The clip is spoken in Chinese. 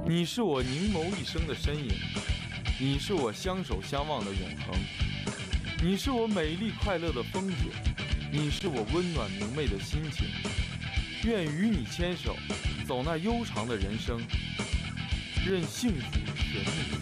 你是我凝眸一生的身影，你是我相守相望的永恒，你是我美丽快乐的风景，你是我温暖明媚的心情。愿与你牵手，走那悠长的人生，任幸福甜蜜。